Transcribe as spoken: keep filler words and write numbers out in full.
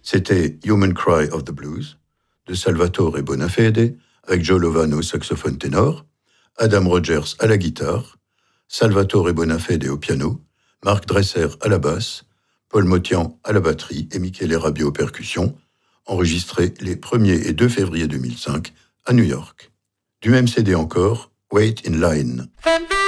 C'était Human Cry of the Blues de Salvatore Bonafede avec Joe Lovano au saxophone ténor, Adam Rogers à la guitare, Salvatore Bonafede au piano, Marc Dresser à la basse, Paul Motian à la batterie et Michele Rabbio aux percussions, enregistré les premier et deux février deux mille cinq à New York. Du même C D encore, Wait in Line.